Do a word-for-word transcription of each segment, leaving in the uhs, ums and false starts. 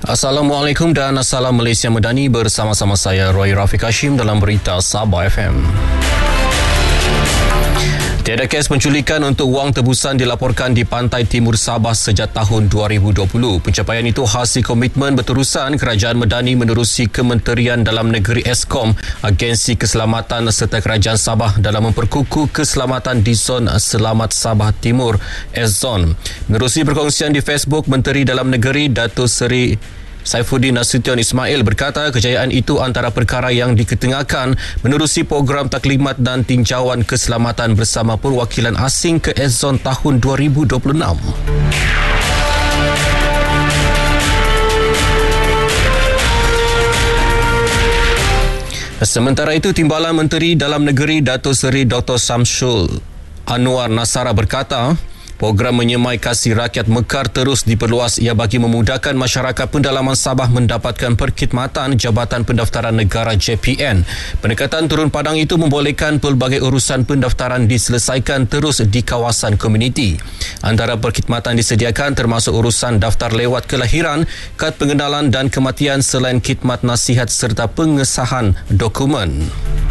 Assalamualaikum dan Assalam Malaysia Medani, bersama-sama saya Roy Rafiq Hashim dalam Berita Sabah F M. Tiada kes penculikan untuk wang tebusan dilaporkan di pantai timur Sabah sejak tahun dua ribu dua puluh. Pencapaian itu hasil komitmen berterusan Kerajaan Medani menerusi Kementerian Dalam Negeri Eskom, Agensi Keselamatan serta Kerajaan Sabah dalam memperkukuh keselamatan di Zon Selamat Sabah Timur (S-Zone). Menerusi perkongsian di Facebook, Menteri Dalam Negeri Datuk Seri Saifuddin Nasution Ismail berkata kejayaan itu antara perkara yang diketengahkan menerusi program taklimat dan tinjauan keselamatan bersama perwakilan asing ke S-Zone tahun dua ribu dua puluh enam. Sementara itu, Timbalan Menteri Dalam Negeri Datuk Seri Doktor Samsul Anwar Nasara berkata, program menyemai kasih rakyat mekar terus diperluas ia bagi memudahkan masyarakat pendalaman Sabah mendapatkan perkhidmatan Jabatan Pendaftaran Negara J P N. Pendekatan turun padang itu membolehkan pelbagai urusan pendaftaran diselesaikan terus di kawasan komuniti. Antara perkhidmatan disediakan termasuk urusan daftar lewat kelahiran, kad pengenalan dan kematian selain khidmat nasihat serta pengesahan dokumen.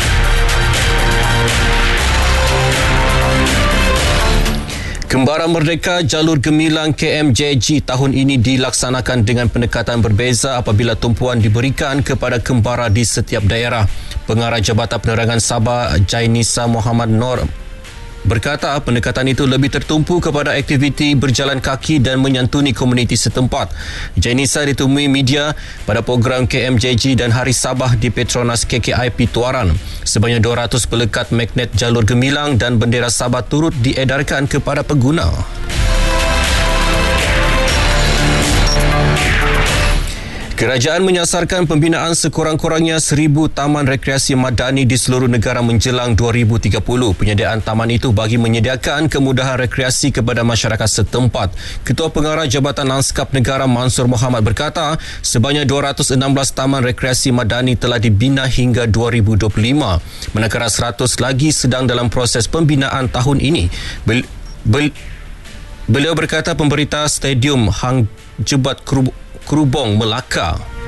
Kembara Merdeka Jalur Gemilang K M J G tahun ini dilaksanakan dengan pendekatan berbeza apabila tumpuan diberikan kepada kembara di setiap daerah. Pengarah Jabatan Penerangan Sabah Jainisa Muhammad Nor berkata pendekatan itu lebih tertumpu kepada aktiviti berjalan kaki dan menyantuni komuniti setempat. Jainisa ditemui media pada program K M J G dan Hari Sabah di Petronas K K I P Tuaran. Sebanyak dua ratus pelekat magnet jalur gemilang dan bendera Sabah turut diedarkan kepada pengguna. Kerajaan menyasarkan pembinaan sekurang-kurangnya seribu taman rekreasi madani di seluruh negara menjelang dua ribu tiga puluh. Penyediaan taman itu bagi menyediakan kemudahan rekreasi kepada masyarakat setempat. Ketua Pengarah Jabatan Lanskap Negara Mansur Mohamad berkata, sebanyak dua ratus enam belas taman rekreasi madani telah dibina hingga dua ribu dua puluh lima. Manakala seratus lagi sedang dalam proses pembinaan tahun ini. Bel- bel- beliau berkata pemberita Stadium Hang Jebat Krub Krubong Melaka